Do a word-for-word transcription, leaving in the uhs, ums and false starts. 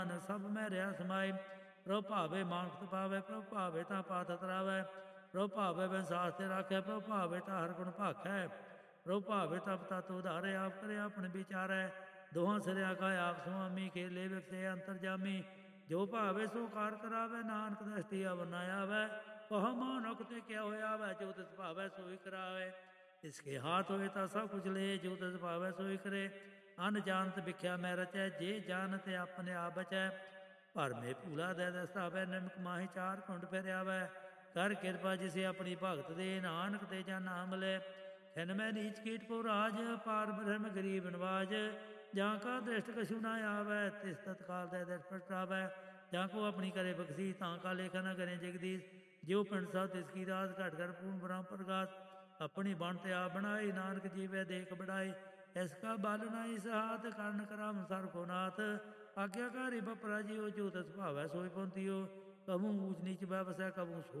सब में रहा समाए। प्रभु भावे मानक पावे, प्रभु भावे ता पात तरावै। प्रभु भावे बंसास ते राखै, प्रभु भावे ता हर गुण भाखै। प्रभु भावे तब तत उधारे, आप करे अपने विचारै। दोहां सिरिया का आप स्वामी, खेले विकसे अंतरजामी। जो भावे सो कार करावे, नानक दृष्टि अब न आवे। कहो मानुख ते क्या होया वै, जो तिस भावे सोई करावे। इसके हाथ होए ता सब कुछ ले, जो तिस भावे सोई करे। अन जानत भिख्या मैं रचै, जे जानत अपने आप बचै। ਭਰਮੇ ਭੂਲਾ ਦੇ ਦਸਤਾਵੇ, ਨਿਮਕ ਮਾਹੀ ਚਾਰ ਕੁੰਡ ਫਿਰ ਆਵੈ। ਕਰ ਕਿਰਪਾ ਜਿਸੇ ਆਪਣੀ ਭਗਤ ਦੇ, ਨਾਨਕ ਤੇ ਜਾਂ ਨਾਮ ਲੈ। ਖਿਨ ਮੈਂ ਨੀਚ ਕੀਟ ਕੋ ਰਾਜ, ਪਾਰ ਬ੍ਰਹਮ ਗਰੀਬ ਨਵਾਜ। ਜਾਂ ਕਾ ਦ੍ਰਿਸ਼ਟ ਕਛੂ ਨਾ ਆਵੈ, ਤਿਸ ਤਤਕਾਲ ਦੇ ਦ੍ਰਿਸ਼ਟ ਪਟਾਵੈ। ਜਾਂ ਕੋ ਆਪਣੀ ਕਰੇ ਬਖਸ਼ੀ, ਤਾਂ ਕਾ ਲੇਖਾ ਨਾ ਕਰੇ ਜਗਦੀਸ਼। ਜਿਉ ਪਿੰਡ ਸਭ ਤਿਸ ਕੀ ਰਾਤ, ਘਟ ਘਟ ਪੂਰਨ ਬ੍ਰਹਮ ਪ੍ਰਗਾਸ। ਆਪਣੀ ਬਣ ਤੇ ਆਪ ਬਣਾਈ, ਨਾਨਕ ਜੀਵੈ ਦੇਖ ਬੜਾਈ। ਇਸ ਕਾ ਬਲ ਨਾਈ ਸਹਾਤ, ਕਰਨ ਕਰਾਮ ਸਰ ਕੋ ਨਾਥ। ਆਗਿਆਕਾਰੀ ਬਪਰਾ ਜੀਓ, ਜੋ ਤਿਸ ਭਾਵੈ ਸੋਈ ਪਹੁੰਚਿਓ। ਕਬੂ ਊਚ ਨੀਚ ਬੈ ਵਸੈ, ਕਬੂ ਸੋ